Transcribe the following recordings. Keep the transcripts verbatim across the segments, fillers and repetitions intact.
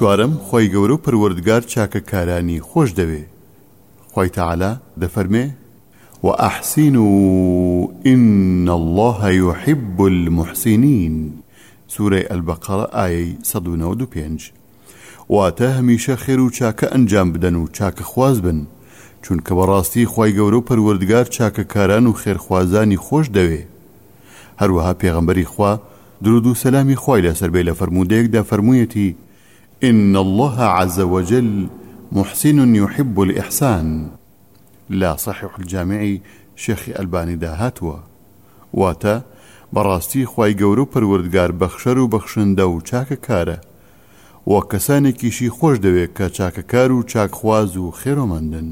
چوارم خۆی گەورە و پەروەردگار چاکەکارانی خۆش دەوێ. خۆی تەعالا دەفەرمێ وأحسنوا إن الله يحب المحسنين سورة البقرة آية صد ونود وبينج. واتە هەمیشە خێر و چاکە ئەنجام بدەن و چاکە خواز بن، چونکە بەڕاستی خۆی گەورە و پەروەردگار چاکەکاران و خێرخوازانی خۆش دەوێ. هەروەها پێغەمبەری خوا درود و سەلامی خۆی لەسەر بێ لە فەرموودەیەکدا فەرموویەتی إن الله عز وجل محسن يحب الإحسان لا صحيح الجامعي شيخ ألباني داهاتوا. واتا براستي خواي گەورە و پەروەردگار بەخشەر و بەخشندە و چاکەکارە و کەسانێکیشی خۆش دەوێت کە چاکەکار و چاکخواز و خێرۆمەندن.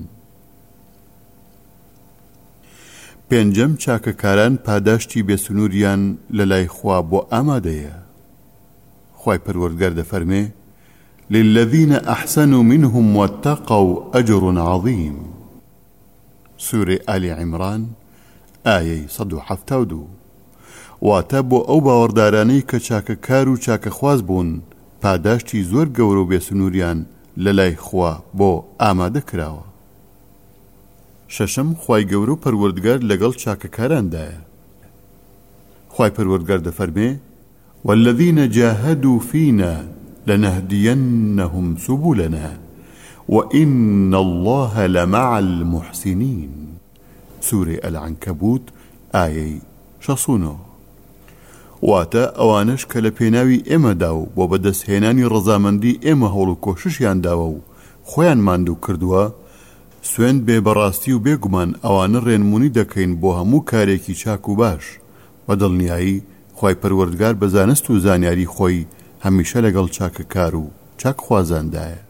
پێنجەم چاکەکاران پاداشتی بێسنووریان لەلای خوا بۆ ئامادەیە. خوای پەروەردگار دەفەرمێ للذين أحسنوا منهم واتقوا أجر عظيم سورة آل عمران آية صد وحەفتا و دوو. واتە بۆ ئەو باوەڕدارانەی کە چاکەکار و چاکەخواز بوون پاداشتی زۆر گەورە و بێسنووریان لەلای خوا بۆ ئامادە کراوە. شەشەم خوای گەورە و پەروەردگار لەگەڵ چاکەکاراندایە. خوای پەروەردگار دەفەرمێ والذين جاهدوا فينا لنهدينهم سبلنا وإن الله لمع المحسنين سورة العنكبوت آية شەسونەوە. واتە ئەوانش کە لە پێناوی ئێمەدا و بۆ بەدەستهێنانی ڕەزامەندی ئێمە هەوڵ و کۆششیان داوە و خۆیان ماندوو کردووە، سوێن بێ بەڕاستی و بێگومان ئەوانە ڕێنمونی دەکەین بۆ هەموو کارێکی چاک و باش. بە دڵنیایی خوای پەروەردگار بە زانست و زانیاری خۆی هەمیشە لەگەڵ چاکەکار و چاکخوازاندایە.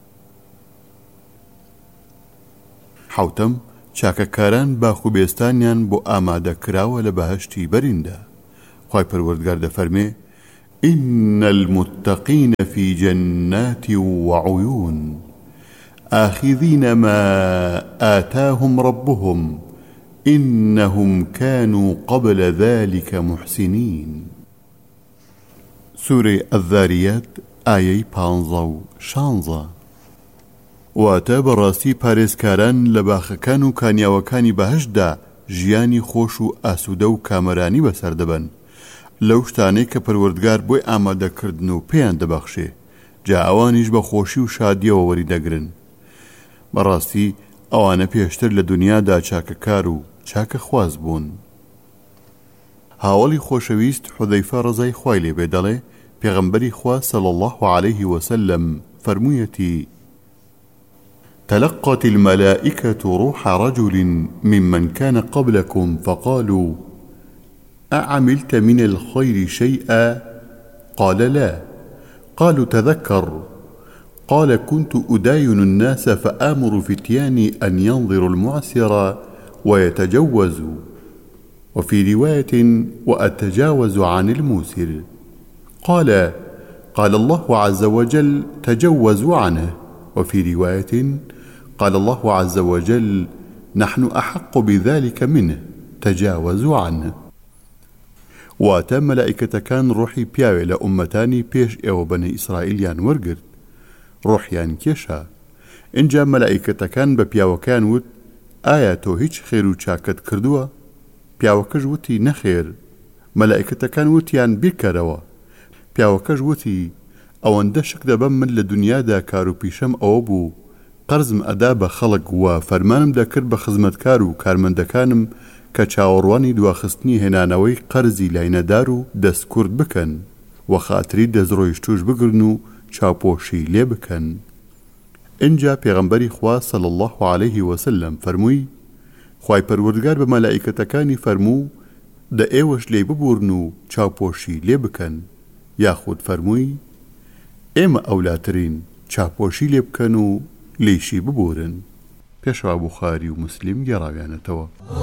حەوتەم چاکەکاران باخوبێستانیان بۆ ئامادە کراوە لە بەهەشتی بەریندا. خوای پەروەردگار دەفەرمێ إن المتقين في جنات وعيون آخذين ما آتاهم ربهم إنهم كانوا قبل ذلك محسنين سورة الذاريات آية پانزە و شانزە. واتە بەڕاستی پارێزکاران لە باخەکان و کانیاوەکانی بەهەشتدا ژیانی خۆش و ئاسوودە و کامەرانی بەسەر دەبەن لەو شتانەی کە پەروەردگار بۆی ئامادەکردن و پێیان دەبەخشێ، جا ئەوانیش بە خۆشی و شادیەوە وەریدەگرن. بەڕاستی ئەوانە پێشتر لە دنیادا چاکەکار و چاکەخواز بوون. هاوڵی خۆشەویست حودەیفە ڕەزای خوای لێبێ دەڵێ پێغەمبەری خوا صلی الله عليه وسلم فەرموویەتی تلقت الملائكة روح رجل ممن كان قبلكم فقالوا أعملت من الخير شيئا؟ قال لا. قالوا تذكر. قال كنت أداين الناس فآمر فتياني أن ينظروا المعسر ويتجوزوا، وفي رواية وأتجاوز عن الموسر. قال قال الله عز وجل تجوزوا عنه، وفي رواية قال الله عز وجل نحن أحق بذلك منه تجاوزوا عنه. واتە مەلائکەتەکان ڕۆحی پیاوێ لە ئومەتانی پێش ئێوە بەنی ئیسرائیلیان وەرگرت، ڕۆحیان کێشا. اینجا مەلائکەتەکان بە پیاوەکان وت ئایا تۆ هیچ خێر و چاکت کردووە؟ پیاوەکەش وتی نەخێر. مەلائکەتەکان وتیان بیکەرەوە. پیاوەکەش وتی ئەوەندە شک دەبەم من لە دنیادا کار و پیشەم ئەوە بوو قەرزم ئەدا بە خەڵک وە فەرمانم دەکرد بە خزمەتکار و کارمەندەکانم کە چاوەڕوانی دواخستنی هێنانەوەی قەرزی لاینەدار و دەستکورد بکەن و خاتری دەستڕۆیشتوش بگرن و چاپۆشی لێ بکەن. اینجا پێغەمبەری خوا صلی الله عليه وسلم فەرمووی خوای پەروەردگار بە مەلائکەتەکانی فەرموو دە ئێوەش لێ ببورن و چاپۆشی لێ بکەن، یاخود فەرمووی ئێمە ئەولاترین چاپۆشی لێ بکەن و لێیشی ببورن. پێشوا بوخاری و موسلیم گێڕاویانەتەوە.